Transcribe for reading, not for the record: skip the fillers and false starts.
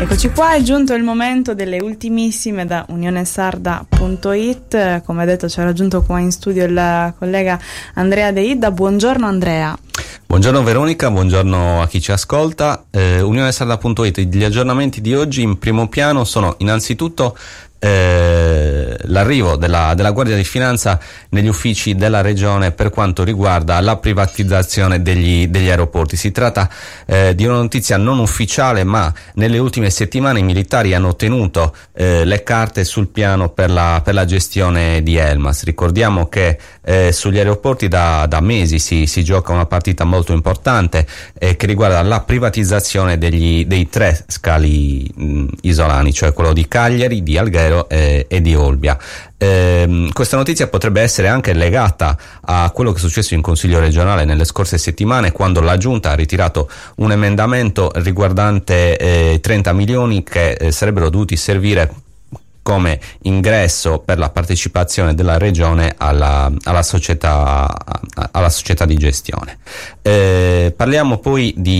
Eccoci qua, è giunto il momento delle ultimissime da unionesarda.it. Come detto ci ha raggiunto qua in studio il collega Andrea De Ida. Buongiorno Andrea. Buongiorno Veronica, buongiorno a chi ci ascolta. Unionesarda.it, gli aggiornamenti di oggi in primo piano sono innanzitutto l'arrivo della Guardia di Finanza negli uffici della Regione per quanto riguarda la privatizzazione degli aeroporti. Si tratta di una notizia non ufficiale, ma nelle ultime settimane i militari hanno ottenuto le carte sul piano per la gestione di Elmas. Ricordiamo che sugli aeroporti da mesi si gioca una partita molto importante che riguarda la privatizzazione dei tre scali isolani, cioè quello di Cagliari, di Alghero e di Olbia. Questa notizia potrebbe essere anche legata a quello che è successo in Consiglio regionale nelle scorse settimane, quando la Giunta ha ritirato un emendamento riguardante 30 milioni che sarebbero dovuti servire come ingresso per la partecipazione della Regione alla società di gestione. Parliamo poi di